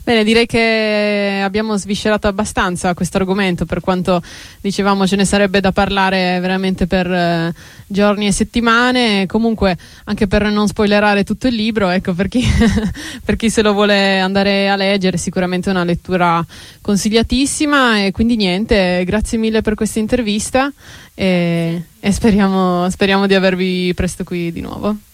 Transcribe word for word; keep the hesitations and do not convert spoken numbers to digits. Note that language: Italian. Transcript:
Bene, direi che abbiamo sviscerato abbastanza questo argomento, per quanto dicevamo ce ne sarebbe da parlare veramente per eh, giorni e settimane. Comunque, anche per non spoilerare tutto il libro, ecco, per chi, per chi se lo vuole andare a leggere, sicuramente è una lettura consigliatissima. E quindi niente, grazie mille per questa intervista e, e speriamo, speriamo di avervi presto qui di nuovo.